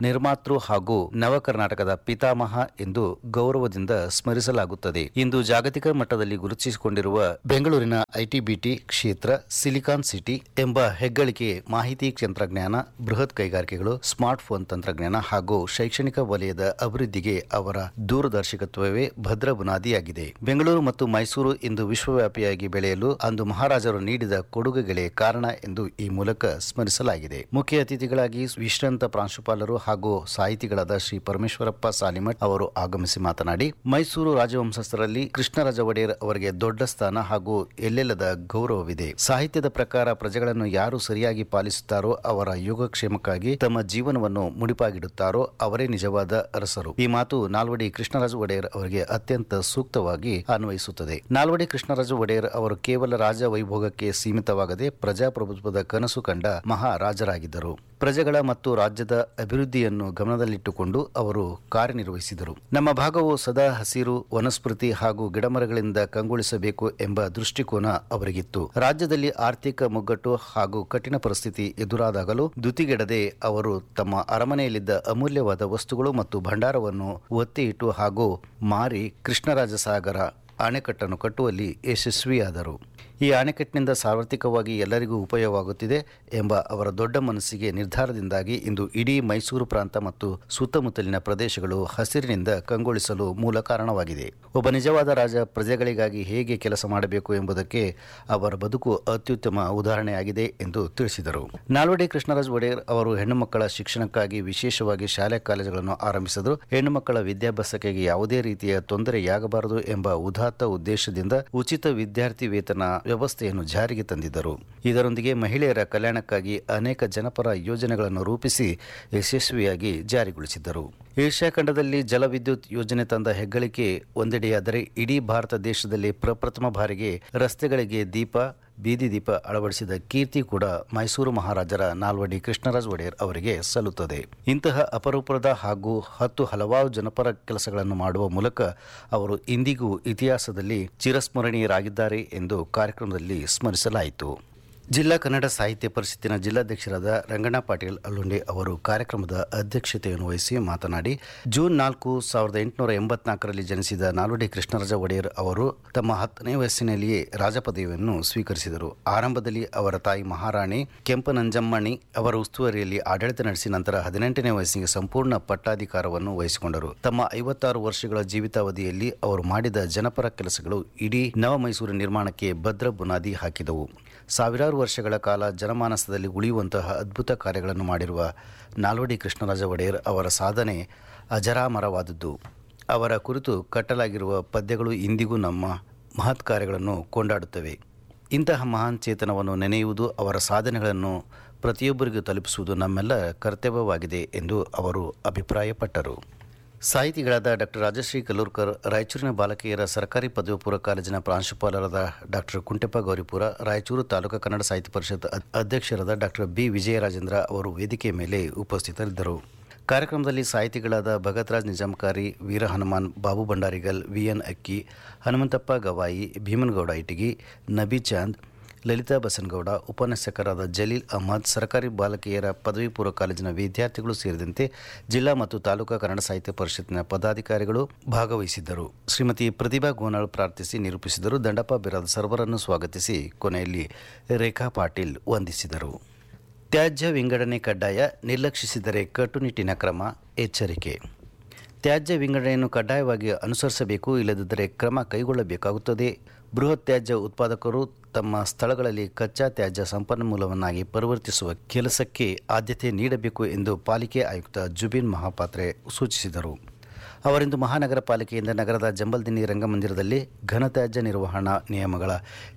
[SPEAKER 8] ನಿರ್ಮಾತೃ ಹಾಗೂ ನವಕರ್ನಾಟಕದ ಪಿತಾಮಹ ಎಂದು ಗೌರವದಿಂದ ಸ್ಮರಿಸಲಾಗುತ್ತದೆ. ಇಂದು ಜಾಗತಿಕ ಮಟ್ಟದಲ್ಲಿ ಗುರುತಿಸಿಕೊಂಡಿರುವ ಬೆಂಗಳೂರಿನ ಐಟಿಬಿಟಿ ಕ್ಷೇತ್ರ ಸಿಲಿಕಾನ್ ಸಿಟಿ ಎಂಬ ಹೆಗ್ಗಳಿಕೆ ಮಾಹಿತಿ ತಂತ್ರಜ್ಞಾನ, ಬೃಹತ್ ಕೈಗಾರಿಕೆಗಳು, ಸ್ಮಾರ್ಟ್ಫೋನ್ ತಂತ್ರಜ್ಞಾನ ಹಾಗೂ ಶೈಕ್ಷಣಿಕ ವಲಯದ ಅಭಿವೃದ್ಧಿಗೆ ಅವರ ದೂರದರ್ಶಕತ್ವವೇ ಭದ್ರ ಬುನಾದಿಯಾಗಿದೆ. ಬೆಂಗಳೂರು ಮತ್ತು ಮೈಸೂರು ಇಂದು ವಿಶ್ವವ್ಯಾಪಿಯಾಗಿ ಬೆಳೆಯಲು ಅಂದು ಮಹಾರಾಜರು ನೀಡಿದ ಕೊಡುಗೆಗಳೇ ಕಾರಣ ಎಂದು ಈ ಮೂಲಕ ಸ್ಮರಿಸಲಾಗಿದೆ. ಮುಖ್ಯ ಅತಿಥಿಗಳಾಗಿ ವಿಶ್ರಾಂತ ಪ್ರಾಂಶುಪಾಲರು ಹಾಗೂ ಸಾಹಿತಿಗಳಾದ ಶ್ರೀ ಪರಮೇಶ್ವರಪ್ಪ ಸಾಲಿಮಠ್ ಅವರು ಆಗಮಿಸಿ ಮಾತನಾಡಿ, ಮೈಸೂರು ರಾಜವಂಶಸ್ಥರಲ್ಲಿ ಕೃಷ್ಣರಾಜ ಒಡೆಯರ್ ಅವರಿಗೆ ದೊಡ್ಡ ಸ್ಥಾನ ಹಾಗೂ ಎಲ್ಲೆಲ್ಲದ ಗೌರವವಿದೆ. ಸಾಹಿತ್ಯದ ಪ್ರಕಾರ ಪ್ರಜೆಗಳನ್ನು ಯಾರು ಸರಿಯಾಗಿ ಪಾಲಿಸುತ್ತಾರೋ, ಅವರ ಯೋಗಕ್ಷೇಮಕ್ಕಾಗಿ ತಮ್ಮ ಜೀವನವನ್ನು ಮುಡಿಪಾಗಿಡುತ್ತಾರೋ ಅವರೇ ನಿಜವಾದ ಅರಸರು. ಈ ಮಾತು ನಾಲ್ವಡಿ ಕೃಷ್ಣರಾಜ ಒಡೆಯರ್ ಅವರಿಗೆ ಅತ್ಯಂತ ಸೂಕ್ತವಾಗಿ ಅನ್ವಯಿಸುತ್ತದೆ. ನಾಲ್ವಡಿ ಕೃಷ್ಣರಾಜ ಒಡೆಯರ್ ಅವರು ಕೇವಲ ರಾಜ ವೈಭೋಗಕ್ಕೆ ಸೀಮಿತವಾಗದೆ ಪ್ರಜಾಪ್ರಭುತ್ವದ ಕನಸು ಕಂಡ ಮಹಾರಾಜರಾಗಿದ್ದರು. ಪ್ರಜೆಗಳ ಮತ್ತು ರಾಜ್ಯದ ಅಭಿವೃದ್ಧಿಯನ್ನು ಗಮನದಲ್ಲಿಟ್ಟುಕೊಂಡು ಅವರು ಕಾರ್ಯನಿರ್ವಹಿಸಿದರು. ನಮ್ಮ ಭಾಗವು ಸದಾ ಹಸಿರು, ವನಸ್ಪತಿ ಹಾಗೂ ಗಿಡಮರಗಳಿಂದ ಕಂಗೊಳಿಸಬೇಕು ಎಂಬ ದೃಷ್ಟಿಕೋನ ಅವರಿಗಿತ್ತು. ರಾಜ್ಯದಲ್ಲಿ ಆರ್ಥಿಕ ಮುಗ್ಗಟ್ಟು ಹಾಗೂ ಕಠಿಣ ಪರಿಸ್ಥಿತಿ ಎದುರಾದಾಗಲೂ ದ್ಯುತಿಗೆಡದೆ ಅವರು ತಮ್ಮ ಅರಮನೆಯಲ್ಲಿದ್ದ ಅಮೂಲ್ಯವಾದ ವಸ್ತುಗಳು ಮತ್ತು ಭಂಡಾರವನ್ನು ಒತ್ತಿ ಇಟ್ಟು ಹಾಗೂ ಮಾರಿ ಕೃಷ್ಣರಾಜ ಸಾಗರ ಅಣೆಕಟ್ಟನ್ನು ಕಟ್ಟುವಲ್ಲಿ ಯಶಸ್ವಿಯಾದರು. ಈ ಅಣೆಕಟ್ಟಿನಿಂದ ಸಾರ್ವತ್ರಿಕವಾಗಿ ಎಲ್ಲರಿಗೂ ಉಪಯೋಗವಾಗುತ್ತಿದೆ ಎಂಬ ಅವರ ದೊಡ್ಡ ಮನಸ್ಸಿಗೆ ನಿರ್ಧಾರದಿಂದಾಗಿ ಇಂದು ಇಡೀ ಮೈಸೂರು ಪ್ರಾಂತ ಮತ್ತು ಸುತ್ತಮುತ್ತಲಿನ ಪ್ರದೇಶಗಳು ಹಸಿರಿನಿಂದ ಕಂಗೊಳಿಸಲು ಮೂಲ ಕಾರಣವಾಗಿದೆ. ಒಬ್ಬ ನಿಜವಾದ ರಾಜ ಪ್ರಜೆಗಳಿಗಾಗಿ ಹೇಗೆ ಕೆಲಸ ಮಾಡಬೇಕು ಎಂಬುದಕ್ಕೆ ಅವರ ಬದುಕು ಅತ್ಯುತ್ತಮ ಉದಾಹರಣೆಯಾಗಿದೆ ಎಂದು ತಿಳಿಸಿದರು. ನಾಲ್ವಡಿ ಕೃಷ್ಣರಾಜ ಒಡೆಯರ್ ಅವರು ಹೆಣ್ಣು ಮಕ್ಕಳ ಶಿಕ್ಷಣಕ್ಕಾಗಿ ವಿಶೇಷವಾಗಿ ಶಾಲೆ ಕಾಲೇಜುಗಳನ್ನು ಆರಂಭಿಸಿದರು. ಹೆಣ್ಣು ಮಕ್ಕಳ ವಿದ್ಯಾಭ್ಯಾಸಕ್ಕೆ ಯಾವುದೇ ರೀತಿಯ ತೊಂದರೆಯಾಗಬಾರದು ಎಂಬ ಉದಾತ್ತ ಉದ್ದೇಶದಿಂದ ಉಚಿತ ವಿದ್ಯಾರ್ಥಿ ವೇತನ ವ್ಯವಸ್ಥೆಯನ್ನು ಜಾರಿಗೆ ತಂದಿದ್ದರು. ಇದರೊಂದಿಗೆ ಮಹಿಳೆಯರ ಕಲ್ಯಾಣಕ್ಕಾಗಿ ಅನೇಕ ಜನಪರ ಯೋಜನೆಗಳನ್ನು ರೂಪಿಸಿ ಯಶಸ್ವಿಯಾಗಿ ಜಾರಿಗೊಳಿಸಿದ್ದರು. ಏಷ್ಯಾ ಖಂಡದಲ್ಲಿ ಜಲವಿದ್ಯುತ್ ಯೋಜನೆ ತಂದ ಹೆಗ್ಗಳಿಕೆ ಒಂದೆಡೆಯಾದರೆ, ಇಡೀ ಭಾರತ ದೇಶದಲ್ಲಿ ಪ್ರಪ್ರಥಮ ಬಾರಿಗೆ ರಸ್ತೆಗಳಿಗೆ ಬೀದಿ ದೀಪ ಅಳವಡಿಸಿದ ಕೀರ್ತಿ ಕೂಡ ಮೈಸೂರು ಮಹಾರಾಜರ ನಾಲ್ವಡಿ ಕೃಷ್ಣರಾಜ ಒಡೆಯರ್ ಅವರಿಗೆ ಸಲ್ಲುತ್ತದೆ. ಇಂತಹ ಅಪರೂಪದ ಹಾಗೂ ಹಲವಾರು ಜನಪರ ಕೆಲಸಗಳನ್ನು ಮಾಡುವ ಮೂಲಕ ಅವರು ಇಂದಿಗೂ ಇತಿಹಾಸದಲ್ಲಿ ಚಿರಸ್ಮರಣೀಯರಾಗಿದ್ದಾರೆ ಎಂದು ಕಾರ್ಯಕ್ರಮದಲ್ಲಿ ಸ್ಮರಿಸಲಾಯಿತು. ಜಿಲ್ಲಾ ಕನ್ನಡ ಸಾಹಿತ್ಯ ಪರಿಷತ್ತಿನ ಜಿಲ್ಲಾಧ್ಯಕ್ಷರಾದ ರಂಗಣ್ಣ ಪಾಟೀಲ್ ಅಲ್ಲುಂಡೆ ಅವರು ಕಾರ್ಯಕ್ರಮದ ಅಧ್ಯಕ್ಷತೆಯನ್ನು ವಹಿಸಿ ಮಾತನಾಡಿ, ಜೂನ್ 4, 1884ರಲ್ಲಿ ಜನಿಸಿದ ನಾಲ್ವಡಿ ಕೃಷ್ಣರಾಜ ಒಡೆಯರ್ ಅವರು ತಮ್ಮ 10ನೇ ವಯಸ್ಸಿನಲ್ಲಿಯೇ ರಾಜಪದವಿಯನ್ನು ಸ್ವೀಕರಿಸಿದರು. ಆರಂಭದಲ್ಲಿ ಅವರ ತಾಯಿ ಮಹಾರಾಣಿ ಕೆಂಪನಂಜಮ್ಮಣಿ ಅವರ ಉಸ್ತುವಾರಿಯಲ್ಲಿ ಆಡಳಿತ ನಡೆಸಿ ನಂತರ 18ನೇ ವಯಸ್ಸಿಗೆ ಸಂಪೂರ್ಣ ಪಟ್ಟಾಧಿಕಾರವನ್ನು ವಹಿಸಿಕೊಂಡರು. ತಮ್ಮ 56 ವರ್ಷಗಳ ಜೀವಿತಾವಧಿಯಲ್ಲಿ ಅವರು ಮಾಡಿದ ಜನಪರ ಕೆಲಸಗಳು ಇಡೀ ನವ ಮೈಸೂರು ನಿರ್ಮಾಣಕ್ಕೆ ಭದ್ರ ಬುನಾದಿ ಹಾಕಿದವು. ಸಾವಿರಾರು ವರ್ಷಗಳ ಕಾಲ ಜನಮಾನಸದಲ್ಲಿ ಉಳಿಯುವಂತಹ ಅದ್ಭುತ ಕಾರ್ಯಗಳನ್ನು ಮಾಡಿರುವ ನಾಲ್ವಡಿ ಕೃಷ್ಣರಾಜ ಒಡೆಯರ್ ಅವರ ಸಾಧನೆ ಅಜರಾಮರವಾದದ್ದು. ಅವರ ಕುರಿತು ಕಟ್ಟಲಾಗಿರುವ ಪದ್ಯಗಳು ಇಂದಿಗೂ ನಮ್ಮ ಮಹತ್ ಕಾರ್ಯಗಳನ್ನು ಕೊಂಡಾಡುತ್ತವೆ. ಇಂತಹ ಮಹಾನ್ ಚೇತನವನ್ನು ನೆನೆಯುವುದು, ಅವರ ಸಾಧನೆಗಳನ್ನು ಪ್ರತಿಯೊಬ್ಬರಿಗೂ ತಲುಪಿಸುವುದು ನಮ್ಮೆಲ್ಲ ಕರ್ತವ್ಯವಾಗಿದೆ ಎಂದು ಅವರು ಅಭಿಪ್ರಾಯಪಟ್ಟರು. ಸಾಹಿತಿಗಳಾದ ಡಾಕ್ಟರ್ ರಾಜಶ್ರೀ ಕಲ್ಲೂರ್ಕರ್, ರಾಯಚೂರಿನ ಬಾಲಕಿಯರ ಸರ್ಕಾರಿ ಪದವಿ ಪೂರ್ವ ಕಾಲೇಜಿನ ಪ್ರಾಂಶುಪಾಲರಾದ ಡಾಕ್ಟರ್ ಕುಂಟೆಪ್ಪ ಗೌರಿಪುರ, ರಾಯಚೂರು ತಾಲೂಕು ಕನ್ನಡ ಸಾಹಿತ್ಯ ಪರಿಷತ್ ಅಧ್ಯಕ್ಷರಾದ ಡಾಕ್ಟರ್ ಬಿ ವಿಜಯರಾಜೇಂದ್ರ ಅವರು ವೇದಿಕೆ ಮೇಲೆ ಉಪಸ್ಥಿತರಿದ್ದರು. ಕಾರ್ಯಕ್ರಮದಲ್ಲಿ ಸಾಹಿತಿಗಳಾದ ಭಗತ್ರಾಜ್ ನಿಜಾಂಕಾರಿ, ವೀರ ಹನುಮಾನ್, ಬಾಬು ಭಂಡಾರಿಗಲ್, ವಿಎನ್ ಅಕ್ಕಿ, ಹನುಮಂತಪ್ಪ ಗವಾಯಿ, ಭೀಮನಗೌಡ ಇಟಗಿ, ನಬಿ ಚಾಂದ್, ಲಲಿತಾ ಬಸನಗೌಡ, ಉಪನ್ಯಾಸಕರಾದ ಜಲೀಲ್ ಅಹಮದ್, ಸರ್ಕಾರಿ ಬಾಲಕಿಯರ ಪದವಿ ಪೂರ್ವ ಕಾಲೇಜಿನ ವಿದ್ಯಾರ್ಥಿಗಳು ಸೇರಿದಂತೆ ಜಿಲ್ಲಾ ಮತ್ತು ತಾಲೂಕಾ ಕನ್ನಡ ಸಾಹಿತ್ಯ ಪರಿಷತ್ತಿನ ಪದಾಧಿಕಾರಿಗಳು ಭಾಗವಹಿಸಿದ್ದರು. ಶ್ರೀಮತಿ ಪ್ರತಿಭಾ ಗೋನಾಳ್ ಪ್ರಾರ್ಥಿಸಿ ನಿರೂಪಿಸಿದರು. ದಂಡಪ್ಪ ಬಿರಾದ್ ಸರ್ವರನ್ನು ಸ್ವಾಗತಿಸಿ ಕೊನೆಯಲ್ಲಿ ರೇಖಾ ಪಾಟೀಲ್ ವಂದಿಸಿದರು. ತ್ಯಾಜ್ಯ ವಿಂಗಡಣೆ ಕಡ್ಡಾಯ, ನಿರ್ಲಕ್ಷಿಸಿದರೆ ಕಟ್ಟುನಿಟ್ಟಿನ ಕ್ರಮ, ಎಚ್ಚರಿಕೆ. ತ್ಯಾಜ್ಯ ವಿಂಗಡಣೆಯನ್ನು ಕಡ್ಡಾಯವಾಗಿ ಅನುಸರಿಸಬೇಕು, ಇಲ್ಲದಿದ್ದರೆ ಕ್ರಮ ಕೈಗೊಳ್ಳಬೇಕಾಗುತ್ತದೆ. ಬೃಹತ್ ತ್ಯಾಜ್ಯ ಉತ್ಪಾದಕರು ತಮ್ಮ ಸ್ಥಳಗಳಲ್ಲಿ ಕಚ್ಚಾ ತ್ಯಾಜ್ಯ ಸಂಪನ್ಮೂಲವನ್ನಾಗಿ ಪರಿವರ್ತಿಸುವ ಕೆಲಸಕ್ಕೆ ಆದ್ಯತೆ ನೀಡಬೇಕು ಎಂದು ಪಾಲಿಕೆ ಆಯುಕ್ತ ಜುಬಿನ್ ಮಹಾಪಾತ್ರೆ ಸೂಚಿಸಿದರು. ಅವರಿಂದು ಮಹಾನಗರ ಪಾಲಿಕೆಯಿಂದ ನಗರದ ಜಂಬಲ್ದಿನ್ನಿ ರಂಗಮಂದಿರದಲ್ಲಿ ಘನತ್ಯಾಜ್ಯ ನಿರ್ವಹಣಾ ನಿಯಮಗಳ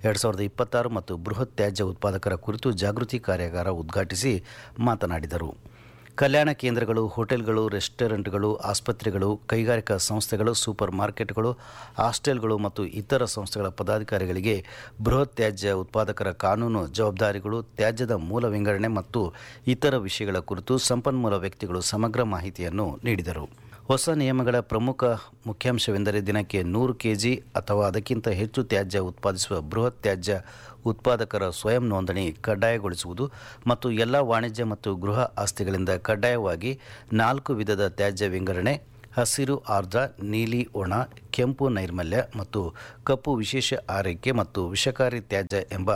[SPEAKER 8] 2026 ಮತ್ತು ಬೃಹತ್ ತ್ಯಾಜ್ಯ ಉತ್ಪಾದಕರ ಕುರಿತು ಜಾಗೃತಿ ಕಾರ್ಯಾಗಾರ ಉದ್ಘಾಟಿಸಿ ಮಾತನಾಡಿದರು. ಕಲ್ಯಾಣ ಕೇಂದ್ರಗಳು, ಹೋಟೆಲ್ಗಳು, ರೆಸ್ಟೋರೆಂಟ್ಗಳು, ಆಸ್ಪತ್ರೆಗಳು, ಕೈಗಾರಿಕಾ ಸಂಸ್ಥೆಗಳು, ಸೂಪರ್ ಮಾರ್ಕೆಟ್ಗಳು, ಹಾಸ್ಟೆಲ್ಗಳು ಮತ್ತು ಇತರ ಸಂಸ್ಥೆಗಳ ಪದಾಧಿಕಾರಿಗಳಿಗೆ ಬೃಹತ್ ತ್ಯಾಜ್ಯ ಉತ್ಪಾದಕರ ಕಾನೂನು ಜವಾಬ್ದಾರಿಗಳು, ತ್ಯಾಜ್ಯದ ಮೂಲ ವಿಂಗಡಣೆ ಮತ್ತು ಇತರ ವಿಷಯಗಳ ಕುರಿತು ಸಂಪನ್ಮೂಲ ವ್ಯಕ್ತಿಗಳು ಸಮಗ್ರ ಮಾಹಿತಿಯನ್ನು ನೀಡಿದರು. ಹೊಸ ನಿಯಮಗಳ ಪ್ರಮುಖ ಮುಖ್ಯಾಂಶವೆಂದರೆ ದಿನಕ್ಕೆ 100 ಕೆಜಿ ಅಥವಾ ಅದಕ್ಕಿಂತ ಹೆಚ್ಚು ತ್ಯಾಜ್ಯ ಉತ್ಪಾದಿಸುವ ಬೃಹತ್ ತ್ಯಾಜ್ಯ ಉತ್ಪಾದಕರ ಸ್ವಯಂ ನೋಂದಣಿ ಕಡ್ಡಾಯಗೊಳಿಸುವುದು ಮತ್ತು ಎಲ್ಲ ವಾಣಿಜ್ಯ ಮತ್ತು ಗೃಹ ಆಸ್ತಿಗಳಿಂದ ಕಡ್ಡಾಯವಾಗಿ 4 ವಿಧದ ತ್ಯಾಜ್ಯ ವಿಂಗಡಣೆ: ಹಸಿರು ಆರ್ದ್ರ, ನೀಲಿ ಒಣ, ಕೆಂಪು ನೈರ್ಮಲ್ಯ ಮತ್ತು ಕಪ್ಪು ವಿಶೇಷ ಆರೈಕೆ ಮತ್ತು ವಿಷಕಾರಿ ತ್ಯಾಜ್ಯ ಎಂಬ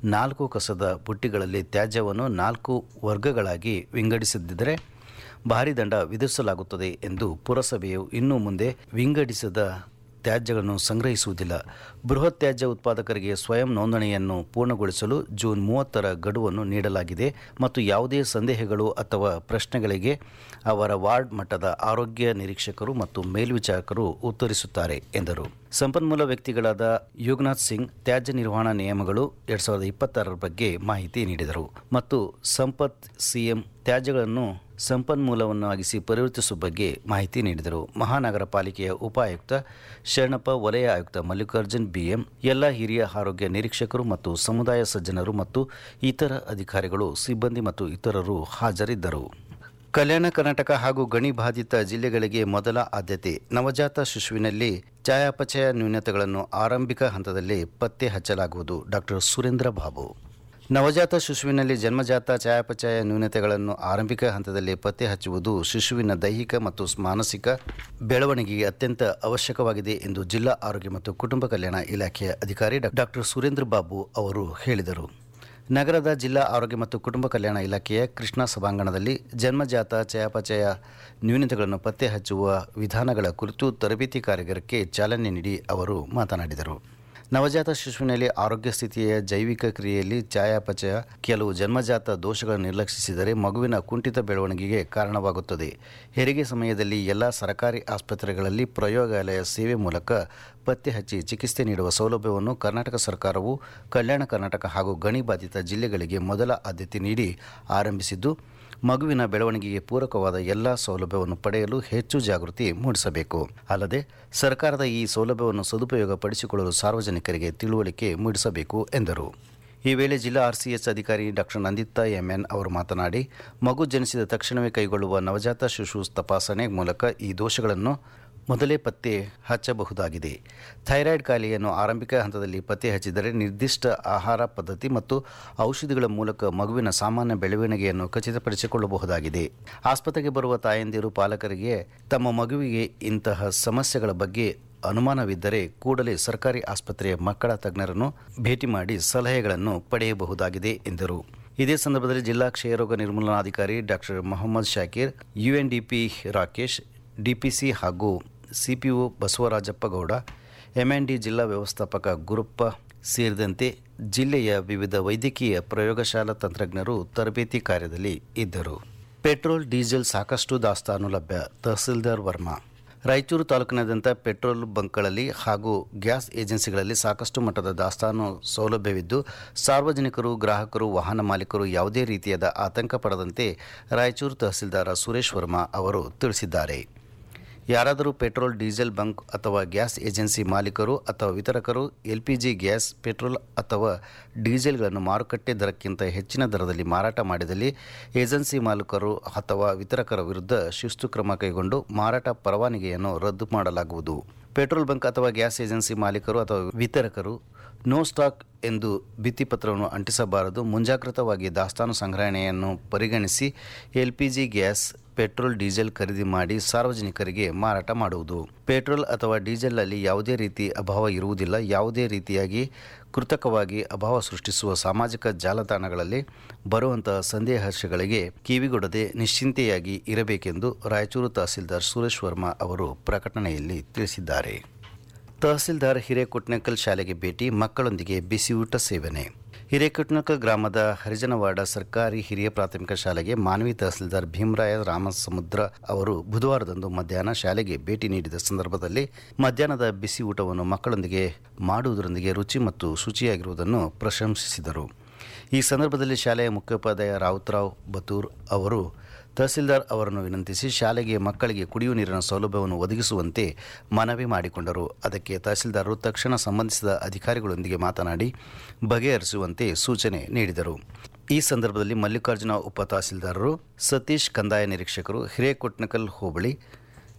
[SPEAKER 8] 4 ಕಸದ ಬುಟ್ಟಿಗಳಲ್ಲಿ ತ್ಯಾಜ್ಯವನ್ನು 4 ವರ್ಗಗಳಾಗಿ ವಿಂಗಡಿಸದಿದ್ದರೆ ಭಾರಿ ದಂಡ ವಿಧಿಸಲಾಗುತ್ತದೆ ಎಂದು ಪುರಸಭೆಯು ಇನ್ನು ಮುಂದೆ ವಿಂಗಡಿಸಿದ ತ್ಯಾಜ್ಯಗಳನ್ನು ಸಂಗ್ರಹಿಸುವುದಿಲ್ಲ. ಬೃಹತ್ ತ್ಯಾಜ್ಯ ಉತ್ಪಾದಕರಿಗೆ ಸ್ವಯಂ ನೋಂದಣಿಯನ್ನು ಪೂರ್ಣಗೊಳಿಸಲು ಜೂನ್ 30ರ ಗಡುವನ್ನು ನೀಡಲಾಗಿದೆ ಮತ್ತು ಯಾವುದೇ ಸಂದೇಹಗಳು ಅಥವಾ ಪ್ರಶ್ನೆಗಳಿಗೆ ಅವರ ವಾರ್ಡ್ ಮಟ್ಟದ ಆರೋಗ್ಯ ನಿರೀಕ್ಷಕರು ಮತ್ತು ಮೇಲ್ವಿಚಾರಕರು ಉತ್ತರಿಸುತ್ತಾರೆ ಎಂದರು. ಸಂಪನ್ಮೂಲ ವ್ಯಕ್ತಿಗಳಾದ ಯುಗನಾಥ್ ಸಿಂಗ್ ತ್ಯಾಜ್ಯ ನಿರ್ವಹಣಾ ನಿಯಮಗಳು 2026 ಬಗ್ಗೆ ಮಾಹಿತಿ ನೀಡಿದರು ಮತ್ತು ಸಂಪತ್ ಸಿಎಂ ತ್ಯಾಜ್ಯಗಳನ್ನು ಸಂಪನ್ಮೂಲವನ್ನಾಗಿಸಿ ಪರಿವರ್ತಿಸುವ ಬಗ್ಗೆ ಮಾಹಿತಿ ನೀಡಿದರು. ಮಹಾನಗರ ಪಾಲಿಕೆಯ ಉಪಾಯುಕ್ತ ಶರಣಪ್ಪ, ವಲಯ ಆಯುಕ್ತ ಮಲ್ಲಿಕಾರ್ಜುನ್ ಬಿಎಂ, ಎಲ್ಲ ಹಿರಿಯ ಆರೋಗ್ಯ ನಿರೀಕ್ಷಕರು ಮತ್ತು ಸಮುದಾಯ ಸಜ್ಜನರು ಮತ್ತು ಇತರ ಅಧಿಕಾರಿಗಳು, ಸಿಬ್ಬಂದಿ ಮತ್ತು ಇತರರು ಹಾಜರಿದ್ದರು. ಕಲ್ಯಾಣ ಕರ್ನಾಟಕ ಹಾಗೂ ಗಣಿ ಬಾಧಿತ ಜಿಲ್ಲೆಗಳಿಗೆ ಮೊದಲ ಆದ್ಯತೆ. ನವಜಾತ ಶಿಶುವಿನಲ್ಲಿ ಚಯಾಪಚಯ ನ್ಯೂನತೆಗಳನ್ನು ಆರಂಭಿಕ ಹಂತದಲ್ಲಿ ಪತ್ತೆ ಹಚ್ಚಲಾಗುವುದು. ಡಾಕ್ಟರ್ ಸುರೇಂದ್ರ ಬಾಬು. ನವಜಾತ ಶಿಶುವಿನಲ್ಲಿ ಜನ್ಮಜಾತ ಚಯಾಪಚಯ ನ್ಯೂನತೆಗಳನ್ನು ಆರಂಭಿಕ ಹಂತದಲ್ಲಿ ಪತ್ತೆ ಹಚ್ಚುವುದು ಶಿಶುವಿನ ದೈಹಿಕ ಮತ್ತು ಮಾನಸಿಕ ಬೆಳವಣಿಗೆಗೆ ಅತ್ಯಂತ ಅವಶ್ಯಕವಾಗಿದೆ ಎಂದು ಜಿಲ್ಲಾ ಆರೋಗ್ಯ ಮತ್ತು ಕುಟುಂಬ ಕಲ್ಯಾಣ ಇಲಾಖೆಯ ಅಧಿಕಾರಿ ಡಾಕ್ಟರ್ ಸುರೇಂದ್ರ ಬಾಬು ಅವರು ಹೇಳಿದರು. ನಗರದ ಜಿಲ್ಲಾ ಆರೋಗ್ಯ ಮತ್ತು ಕುಟುಂಬ ಕಲ್ಯಾಣ ಇಲಾಖೆಯ ಕೃಷ್ಣಾ ಸಭಾಂಗಣದಲ್ಲಿ ಜನ್ಮಜಾತ ಚಯಾಪಚಯ ನ್ಯೂನತೆಗಳನ್ನು ಪತ್ತೆ ಹಚ್ಚುವ ವಿಧಾನಗಳ ಕುರಿತು ತರಬೇತಿ ಕಾರ್ಯಾಗಾರಕ್ಕೆ ಚಾಲನೆ ನೀಡಿ ಅವರು ಮಾತನಾಡಿದರು. ನವಜಾತ ಶಿಶುವಿನಲ್ಲಿ ಆರೋಗ್ಯ ಸ್ಥಿತಿಯ ಜೈವಿಕ ಕ್ರಿಯೆಯಲ್ಲಿ ಚಯಾಪಚಯ ಕೆಲವು ಜನ್ಮಜಾತ ದೋಷಗಳನ್ನು ನಿರ್ಲಕ್ಷಿಸಿದರೆ ಮಗುವಿನ ಕುಂಠಿತ ಬೆಳವಣಿಗೆಗೆ ಕಾರಣವಾಗುತ್ತದೆ. ಹೆರಿಗೆ ಸಮಯದಲ್ಲಿ ಎಲ್ಲ ಸರ್ಕಾರಿ ಆಸ್ಪತ್ರೆಗಳಲ್ಲಿ ಪ್ರಯೋಗಾಲಯ ಸೇವೆ ಮೂಲಕ ಪತ್ತೆ ಹಚ್ಚಿ ಚಿಕಿತ್ಸೆ ನೀಡುವ ಸೌಲಭ್ಯವನ್ನು ಕರ್ನಾಟಕ ಸರ್ಕಾರವು ಕಲ್ಯಾಣ ಕರ್ನಾಟಕ ಹಾಗೂ ಗಣಿ ಬಾಧಿತ ಜಿಲ್ಲೆಗಳಿಗೆ ಮೊದಲ ಆದ್ಯತೆ ನೀಡಿ ಆರಂಭಿಸಿದ್ದು, ಮಗುವಿನ ಬೆಳವಣಿಗೆಗೆ ಪೂರಕವಾದ ಎಲ್ಲ ಸೌಲಭ್ಯವನ್ನು ಪಡೆಯಲು ಹೆಚ್ಚು ಜಾಗೃತಿ ಮೂಡಿಸಬೇಕು. ಅಲ್ಲದೆ ಸರ್ಕಾರದ ಈ ಸೌಲಭ್ಯವನ್ನು ಸದುಪಯೋಗ ಪಡಿಸಿಕೊಳ್ಳಲು ಸಾರ್ವಜನಿಕರಿಗೆ ತಿಳುವಳಿಕೆ ಮೂಡಿಸಬೇಕು ಎಂದರು. ಈ ವೇಳೆ ಜಿಲ್ಲಾ ಆರ್ಸಿಎಚ್ ಅಧಿಕಾರಿ ಡಾಕ್ಟರ್ ನಂದಿತಾ ಎಂಎನ್ ಅವರು ಮಾತನಾಡಿ, ಮಗು ಜನಿಸಿದ ತಕ್ಷಣವೇ ಕೈಗೊಳ್ಳುವ ನವಜಾತ ಶಿಶು ತಪಾಸಣೆ ಮೂಲಕ ಈ ದೋಷಗಳನ್ನು ಮೊದಲೇ ಪತ್ತೆ ಹಚ್ಚಬಹುದಾಗಿದೆ. ಥೈರಾಯ್ಡ್ ಕಾಯಿಲೆಯನ್ನು ಆರಂಭಿಕ ಹಂತದಲ್ಲಿ ಪತ್ತೆ ಹಚ್ಚಿದರೆ ನಿರ್ದಿಷ್ಟ ಆಹಾರ ಪದ್ಧತಿ ಮತ್ತು ಔಷಧಿಗಳ ಮೂಲಕ ಮಗುವಿನ ಸಾಮಾನ್ಯ ಬೆಳವಣಿಗೆಯನ್ನು ಖಚಿತಪಡಿಸಿಕೊಳ್ಳಬಹುದಾಗಿದೆ. ಆಸ್ಪತ್ರೆಗೆ ಬರುವ ತಾಯಂದಿರು ಪಾಲಕರಿಗೆ ತಮ್ಮ ಮಗುವಿಗೆ ಇಂತಹ ಸಮಸ್ಯೆಗಳ ಬಗ್ಗೆ ಅನುಮಾನವಿದ್ದರೆ ಕೂಡಲೇ ಸರ್ಕಾರಿ ಆಸ್ಪತ್ರೆಯ ಮಕ್ಕಳ ತಜ್ಞರನ್ನು ಭೇಟಿ ಮಾಡಿ ಸಲಹೆಗಳನ್ನು ಪಡೆಯಬಹುದಾಗಿದೆ ಎಂದರು. ಇದೇ ಸಂದರ್ಭದಲ್ಲಿ ಜಿಲ್ಲಾ ಕ್ಷಯರೋಗ ನಿರ್ಮೂಲನಾಧಿಕಾರಿ ಡಾಕ್ಟರ್ ಮೊಹಮ್ಮದ್ ಶಾಕೀರ್, ಯುಎನ್ಡಿಪಿ ರಾಕೇಶ್, ಡಿಪಿಸಿ ಹಾಗೂ ಸಿಪಿಒ ಬಸವರಾಜಪ್ಪ ಗೌಡ, ಎಂಎನ್ಡಿ ಜಿಲ್ಲಾ ವ್ಯವಸ್ಥಾಪಕ ಗುರುಪ್ಪ ಸೇರಿದಂತೆ ಜಿಲ್ಲೆಯ ವಿವಿಧ ವೈದ್ಯಕೀಯ ಪ್ರಯೋಗಶಾಲಾ ತಂತ್ರಜ್ಞರು ತರಬೇತಿ ಕಾರ್ಯದಲ್ಲಿ ಇದ್ದರು. ಪೆಟ್ರೋಲ್, ಡೀಸೆಲ್ ಸಾಕಷ್ಟು ದಾಸ್ತಾನು ಲಭ್ಯ. ತಹಸೀಲ್ದಾರ್ ವರ್ಮಾ. ರಾಯಚೂರು ತಾಲೂಕಿನಾದ್ಯಂತ ಪೆಟ್ರೋಲ್ ಬಂಕ್ಗಳಲ್ಲಿ ಹಾಗೂ ಗ್ಯಾಸ್ ಏಜೆನ್ಸಿಗಳಲ್ಲಿ ಸಾಕಷ್ಟು ಮಟ್ಟದ ದಾಸ್ತಾನು ಸೌಲಭ್ಯವಿದ್ದು, ಸಾರ್ವಜನಿಕರು, ಗ್ರಾಹಕರು, ವಾಹನ ಮಾಲೀಕರು ಯಾವುದೇ ರೀತಿಯಾದ ಆತಂಕ ಪಡದಂತೆ ರಾಯಚೂರು ತಹಸೀಲ್ದಾರ ಸುರೇಶ್ ವರ್ಮಾ ಅವರು ತಿಳಿಸಿದ್ದಾರೆ. ಯಾರಾದರೂ ಪೆಟ್ರೋಲ್, ಡೀಸೆಲ್ ಬಂಕ್ ಅಥವಾ ಗ್ಯಾಸ್ ಏಜೆನ್ಸಿ ಮಾಲೀಕರು ಅಥವಾ ವಿತರಕರು ಎಲ್ಪಿಜಿ ಗ್ಯಾಸ್, ಪೆಟ್ರೋಲ್ ಅಥವಾ ಡೀಸೆಲ್ಗಳನ್ನು ಮಾರುಕಟ್ಟೆ ದರಕ್ಕಿಂತ ಹೆಚ್ಚಿನ ದರದಲ್ಲಿ ಮಾರಾಟ ಮಾಡಿದಲ್ಲಿ ಏಜೆನ್ಸಿ ಮಾಲೀಕರು ಅಥವಾ ವಿತರಕರ ವಿರುದ್ಧ ಶಿಸ್ತು ಕ್ರಮ ಕೈಗೊಂಡು ಮಾರಾಟ ಪರವಾನಗಿಯನ್ನು ರದ್ದು ಮಾಡಲಾಗುವುದು. ಪೆಟ್ರೋಲ್ ಬಂಕ್ ಅಥವಾ ಗ್ಯಾಸ್ ಏಜೆನ್ಸಿ ಮಾಲೀಕರು ಅಥವಾ ವಿತರಕರು ನೋ ಸ್ಟಾಕ್ ಎಂದು ಭಿತ್ತಿಪತ್ರವನ್ನು ಅಂಟಿಸಬಾರದು. ಮುಂಜಾಗ್ರತವಾಗಿ ದಾಸ್ತಾನು ಸಂಗ್ರಹಣೆಯನ್ನು ಪರಿಗಣಿಸಿ ಎಲ್ಪಿಜಿ ಗ್ಯಾಸ್, ಪೆಟ್ರೋಲ್, ಡೀಸೆಲ್ ಖರೀದಿ ಮಾಡಿ ಸಾರ್ವಜನಿಕರಿಗೆ ಮಾರಾಟ ಮಾಡುವುದು. ಪೆಟ್ರೋಲ್ ಅಥವಾ ಡೀಸೆಲ್ನಲ್ಲಿ ಯಾವುದೇ ರೀತಿ ಅಭಾವ ಇರುವುದಿಲ್ಲ. ಯಾವುದೇ ರೀತಿಯಾಗಿ ಕೃತಕವಾಗಿ ಅಭಾವ ಸೃಷ್ಟಿಸುವ ಸಾಮಾಜಿಕ ಜಾಲತಾಣಗಳಲ್ಲಿ ಬರುವಂತಹ ಸಂದೇಹಗಳಿಗೆ ಕಿವಿಗೊಡದೆ ನಿಶ್ಚಿಂತೆಯಾಗಿ ಇರಬೇಕೆಂದು ರಾಯಚೂರು ತಹಸೀಲ್ದಾರ್ ಸುರೇಶ್ ವರ್ಮಾ ಅವರು ಪ್ರಕಟಣೆಯಲ್ಲಿ ತಿಳಿಸಿದ್ದಾರೆ. ತಹಸೀಲ್ದಾರ್ ಹಿರೇಕೊಟ್ನಕಲ್ ಶಾಲೆಗೆ ಭೇಟಿ, ಮಕ್ಕಳೊಂದಿಗೆ ಬಿಸಿಯೂಟ ಸೇವನೆ. ಹಿರೇಕೊಟ್ನಕಲ್ ಗ್ರಾಮದ ಹರಿಜನವಾಡ ಸರ್ಕಾರಿ ಹಿರಿಯ ಪ್ರಾಥಮಿಕ ಶಾಲೆಗೆ ಮಾನ್ವಿ ತಹಸೀಲ್ದಾರ್ ಭೀಮರಾಯ ರಾಮಸಮುದ್ರ ಅವರು ಬುಧವಾರದಂದು ಮಧ್ಯಾಹ್ನ ಶಾಲೆಗೆ ಭೇಟಿ ನೀಡಿದ ಸಂದರ್ಭದಲ್ಲಿ ಮಧ್ಯಾಹ್ನದ ಬಿಸಿ ಊಟವನ್ನು ಮಕ್ಕಳೊಂದಿಗೆ ಮಾಡುವುದರೊಂದಿಗೆ ರುಚಿ ಮತ್ತು ಶುಚಿಯಾಗಿರುವುದನ್ನು ಪ್ರಶಂಸಿಸಿದರು. ಈ ಸಂದರ್ಭದಲ್ಲಿ ಶಾಲೆಯ ಮುಖ್ಯೋಪಾಧ್ಯಾಯ ರಾವುತರಾವ್ ಬತೂರ್ ಅವರು ತಹಸೀಲ್ದಾರ್ ಅವರನ್ನು ವಿನಂತಿಸಿ ಶಾಲೆಗೆ ಮಕ್ಕಳಿಗೆ ಕುಡಿಯುವ ನೀರಿನ ಸೌಲಭ್ಯವನ್ನು ಒದಗಿಸುವಂತೆ ಮನವಿ ಮಾಡಿಕೊಂಡರು. ಅದಕ್ಕೆ ತಹಸೀಲ್ದಾರರು ತಕ್ಷಣ ಸಂಬಂಧಿಸಿದ ಅಧಿಕಾರಿಗಳೊಂದಿಗೆ ಮಾತನಾಡಿ ಬಗೆಹರಿಸುವಂತೆ ಸೂಚನೆ ನೀಡಿದರು. ಈ ಸಂದರ್ಭದಲ್ಲಿ ಮಲ್ಲಿಕಾರ್ಜುನ ಉಪ ತಹಸೀಲ್ದಾರರು, ಸತೀಶ್ ಕಂದಾಯ ನಿರೀಕ್ಷಕರು, ಹಿರೇಕೊಟ್ನಕಲ್ ಹೋಬಳಿ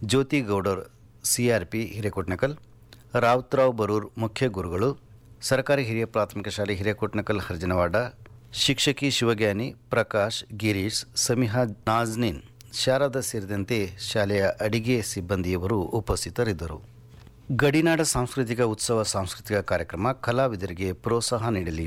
[SPEAKER 8] ಜ್ಯೋತಿ ಗೌಡರ್ ಸಿಆರ್ಪಿ ಹಿರೇಕೊಟ್ನಕಲ್, ರಾವುತರಾವ್ ಬರೂರ್ ಮುಖ್ಯ ಗುರುಗಳು, ಸರ್ಕಾರಿ ಹಿರಿಯ ಪ್ರಾಥಮಿಕ ಶಾಲೆ ಹಿರೇಕೊಟ್ನಕಲ್ ಹರ್ಜನವಾಡ, ಶಿಕ್ಷಕಿ ಶಿವಜ್ಞಾನಿ, ಪ್ರಕಾಶ್, ಗಿರೀಶ್, ಸಮಿಹಾ, ನಾಜ್ನಿನ್, ಶಾರದಾ ಸೇರಿದಂತೆ ಶಾಲೆಯ ಅಡಿಗೆ ಸಿಬ್ಬಂದಿಯವರು ಉಪಸ್ಥಿತರಿದ್ದರು. ಗಡಿನಾಡ ಸಾಂಸ್ಕೃತಿಕ ಉತ್ಸವ ಸಾಂಸ್ಕೃತಿಕ ಕಾರ್ಯಕ್ರಮ ಕಲಾವಿದರಿಗೆ ಪ್ರೋತ್ಸಾಹ ನೀಡಲಿ